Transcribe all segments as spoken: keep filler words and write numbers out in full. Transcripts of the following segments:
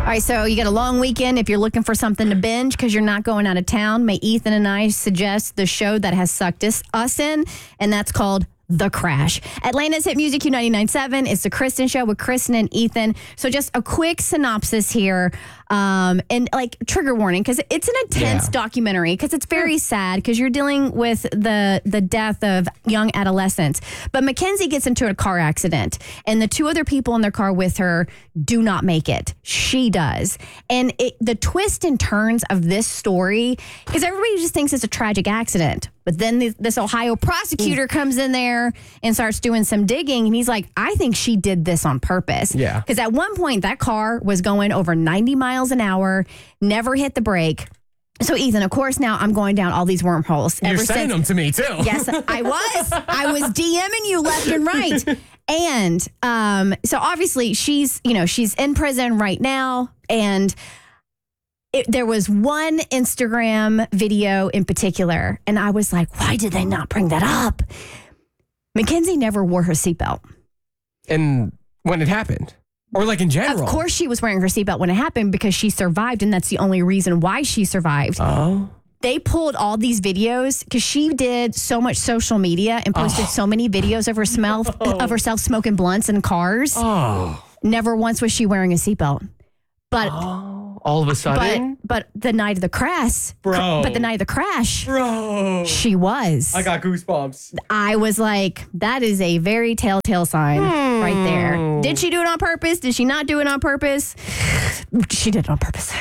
right, so you got a long weekend. If you're looking for something to binge because you're not going out of town, may Ethan and I suggest the show that has sucked us, us in, and that's called The Crash. Atlanta's Hit Music Q ninety-nine point seven. It's the Kristen Show with Kristen and Ethan. So just a quick synopsis here. Um, and like trigger warning, because it's an intense yeah. documentary, because it's very sad, because you're dealing with the the death of young adolescents. But Mackenzie gets into a car accident, and the two other people in their car with her do not make it. She does. And it, the twist and turns of this story, because everybody just thinks it's a tragic accident. But then this, this Ohio prosecutor comes in there and starts doing some digging, and he's like, I think she did this on purpose. Yeah. Because at one point, that car was going over ninety miles an hour, never hit the brake. So, Ethan, of course, now I'm going down all these wormholes. You're ever sending since, them to me, too. Yes, I was. I was DMing you left and right. And um, so, obviously, she's, you know, she's in prison right now. And It, there was one Instagram video in particular, and I was like, why did they not bring that up? Mackenzie never wore her seatbelt. And when it happened? Or like in general? Of course she was wearing her seatbelt when it happened, because she survived, and that's the only reason why she survived. Oh. They pulled all these videos because she did so much social media and posted oh. so many videos of her smell no. of herself smoking blunts in cars. Oh. Never once was she wearing a seatbelt. But oh, all of a sudden? But, but the night of the crash, bro. But the night of the crash, bro, she was. I got goosebumps. I was like, that is a very telltale sign hmm. right there. Did she do it on purpose? Did she not do it on purpose? She did it on purpose.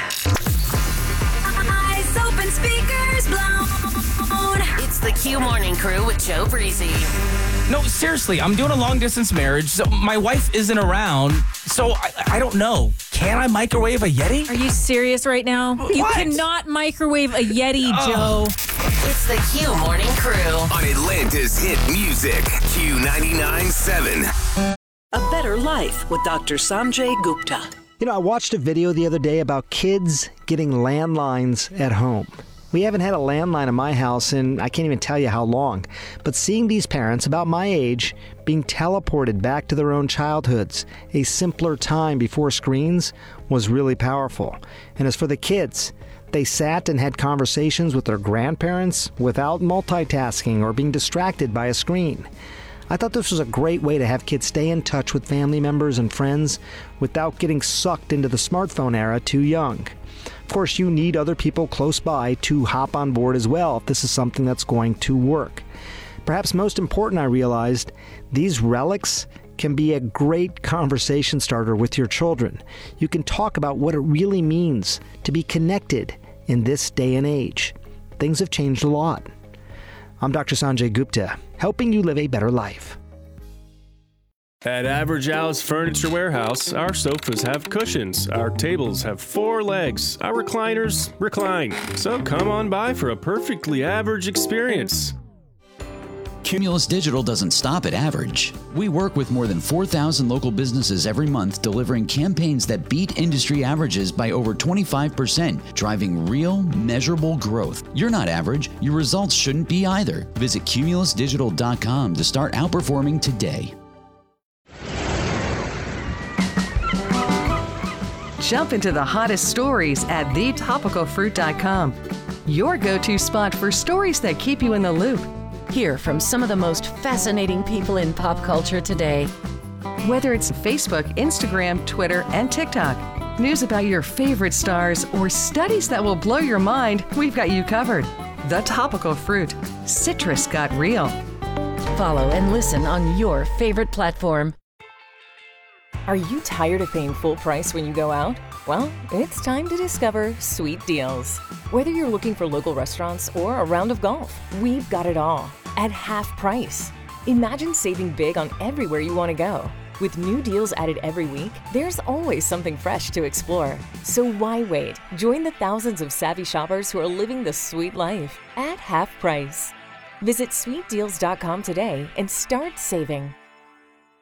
Eyes open, speakers blown. It's the Q Morning Crew with Joe Breezy. No, seriously, I'm doing a long-distance marriage, so my wife isn't around, so I, I don't know. Can I microwave a Yeti? Are you serious right now? What? You cannot microwave a Yeti, oh. Joe. It's the Q Morning Crew on Atlanta's Hit Music, Q ninety-nine point seven. A Better Life with Doctor Sanjay Gupta. You know, I watched a video the other day about kids getting landlines at home. We haven't had a landline in my house in I can't even tell you how long. But seeing these parents about my age being teleported back to their own childhoods, a simpler time before screens, was really powerful. And as for the kids, they sat and had conversations with their grandparents without multitasking or being distracted by a screen. I thought this was a great way to have kids stay in touch with family members and friends without getting sucked into the smartphone era too young. Of course, you need other people close by to hop on board as well if this is something that's going to work. Perhaps most important, I realized, these relics can be a great conversation starter with your children. You can talk about what it really means to be connected in this day and age. Things have changed a lot. I'm Doctor Sanjay Gupta, helping you live a better life. At Average Al's Furniture Warehouse, our sofas have cushions, our tables have four legs, our recliners recline. So come on by for a perfectly average experience. Cumulus Digital doesn't stop at average. We work with more than four thousand local businesses every month, delivering campaigns that beat industry averages by over twenty-five percent, driving real, measurable growth. You're not average. Your results shouldn't be either. Visit cumulus digital dot com to start outperforming today. Jump into the hottest stories at the topical fruit dot com. Your go-to spot for stories that keep you in the loop. Hear from some of the most fascinating people in pop culture today. Whether it's Facebook, Instagram, Twitter, and TikTok, news about your favorite stars, or studies that will blow your mind, we've got you covered. The Topical Fruit. Citrus got real. Follow and listen on your favorite platform. Are you tired of paying full price when you go out? Well, it's time to discover Sweet Deals. Whether you're looking for local restaurants or a round of golf, we've got it all at half price. Imagine saving big on everywhere you want to go. With new deals added every week, there's always something fresh to explore. So why wait? Join the thousands of savvy shoppers who are living the sweet life at half price. Visit sweet deals dot com today and start saving.